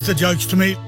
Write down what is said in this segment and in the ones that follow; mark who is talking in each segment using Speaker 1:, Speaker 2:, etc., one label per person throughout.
Speaker 1: the jokes to me.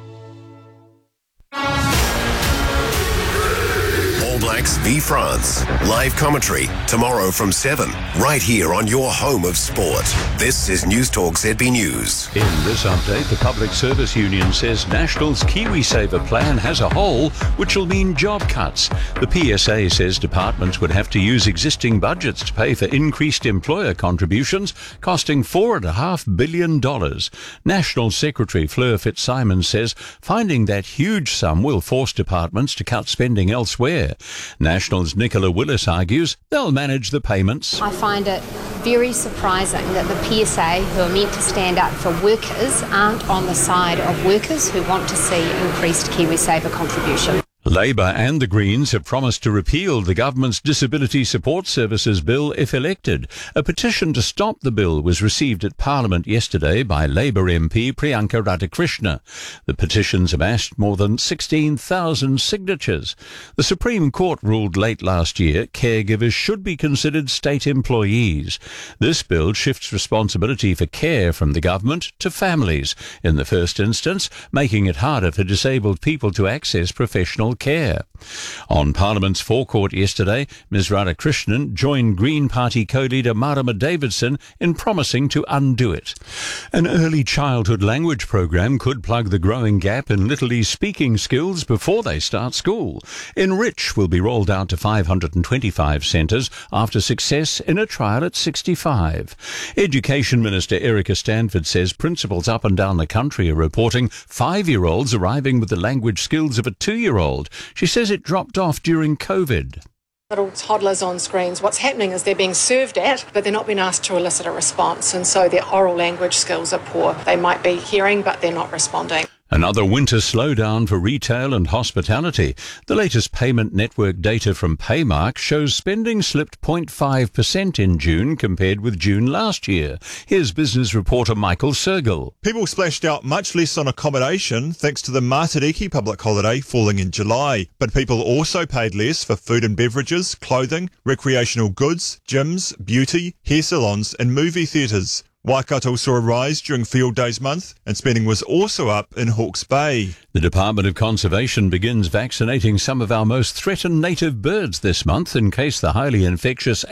Speaker 2: All Blacks v France. Live commentary tomorrow from 7, right here on your home of sport. This is News Talk ZB News.
Speaker 3: In this update, the Public Service Union says National's KiwiSaver plan has a hole, which will mean job cuts. The PSA says departments would have to use existing budgets to pay for increased employer contributions, costing $4.5 billion. National Secretary Fleur Fitzsimons says finding that huge sum will force departments to cut spending elsewhere. National's Nicola Willis argues they'll manage the payments.
Speaker 4: I find it very surprising that the PSA, who are meant to stand up for workers, aren't on the side of workers who want to see increased KiwiSaver contribution.
Speaker 3: Labor and the Greens have promised to repeal the government's Disability Support Services Bill if elected. A petition to stop the bill was received at Parliament yesterday by Labor MP Priyanka Radhakrishna. The petitions amassed more than 16,000 signatures. The Supreme Court ruled late last year caregivers should be considered state employees. This bill shifts responsibility for care from the government to families in the first instance, making it harder for disabled people to access professional care. On Parliament's forecourt yesterday, Ms Radhakrishnan joined Green Party co-leader Marama Davidson in promising to undo it. An early childhood language program could plug the growing gap in Littley's speaking skills before they start school. Enrich will be rolled out to 525 centres after success in a trial at 65. Education Minister Erica Stanford says principals up and down the country are reporting 5-year-olds arriving with the language skills of a 2-year-old. She says it dropped off during COVID.
Speaker 5: Little toddlers on screens. What's happening is they're being served at, but they're not being asked to elicit a response, and so their oral language skills are poor. They might be hearing, but they're not responding.
Speaker 3: Another winter slowdown for retail and hospitality. The latest payment network data from Paymark shows spending slipped 0.5% in June compared with June last year. Here's business reporter Michael Sergel.
Speaker 6: People splashed out much less on accommodation thanks to the Matariki public holiday falling in July. But people also paid less for food and beverages, clothing, recreational goods, gyms, beauty, hair salons and movie theatres. Waikato saw a rise during Field Days month, and spending was also up in Hawke's Bay.
Speaker 3: The Department of Conservation begins vaccinating some of our most threatened native birds this month in case the highly infectious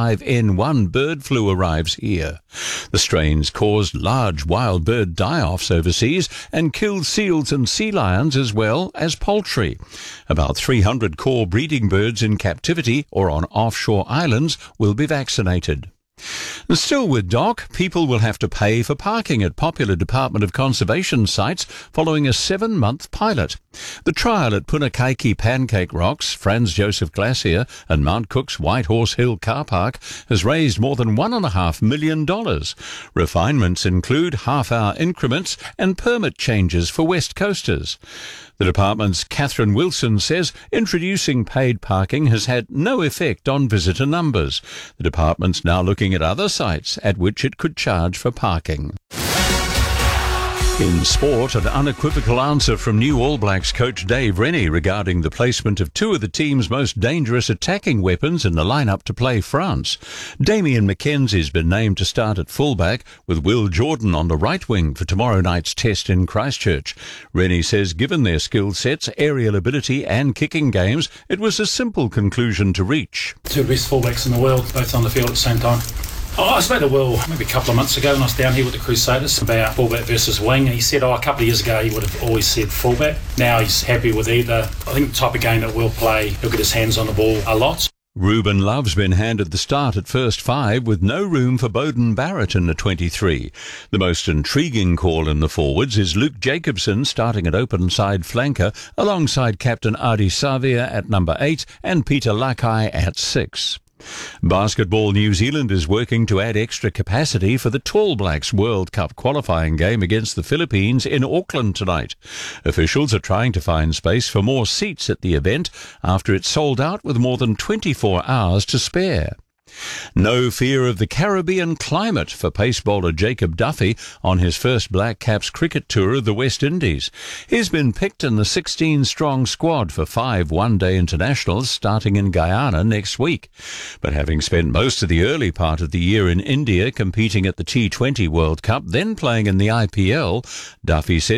Speaker 3: H5N1 bird flu arrives here. The strains caused large wild bird die-offs overseas and killed seals and sea lions as well as poultry. About 300 core breeding birds in captivity or on offshore islands will be vaccinated. And still with DOC, people will have to pay for parking at popular Department of Conservation sites following a 7-month pilot. The trial at Punakaiki Pancake Rocks, Franz Joseph Glacier and Mount Cook's White Horse Hill Car Park has raised more than $1.5 million. Refinements include half-hour increments and permit changes for West Coasters. The department's Catherine Wilson says introducing paid parking has had no effect on visitor numbers. The department's now looking at other sites at which it could charge for parking. In sport, an unequivocal answer from new All Blacks coach Dave Rennie regarding the placement of 2 of the team's most dangerous attacking weapons in the lineup to play France. Damien McKenzie's been named to start at fullback, with Will Jordan on the right wing for tomorrow night's test in Christchurch. Rennie says given their skill sets, aerial ability and kicking games, it was a simple conclusion to reach.
Speaker 7: 2 best fullbacks in the world, both on the field at the same time. I spoke to Will maybe a couple of months ago when I was down here with the Crusaders about fullback versus wing, and he said a couple of years ago he would have always said fullback. Now he's happy with either. I think the type of game that Will play, he'll get his hands on the ball a lot.
Speaker 3: Ruben Love's been handed the start at first 5 with no room for Bowden Barrett in the 23. The most intriguing call in the forwards is Luke Jacobson starting at open side flanker alongside captain Adi Savia at number 8 and Peter Lakai at 6. Basketball New Zealand is working to add extra capacity for the Tall Blacks World Cup qualifying game against the Philippines in Auckland tonight. Officials are trying to find space for more seats at the event after it sold out with more than 24 hours to spare. No fear of the Caribbean climate for pace bowler Jacob Duffy on his first Black Caps cricket tour of the West Indies. He's been picked in the 16-strong squad for 5 one-day internationals starting in Guyana next week. But having spent most of the early part of the year in India competing at the T20 World Cup, then playing in the IPL, Duffy says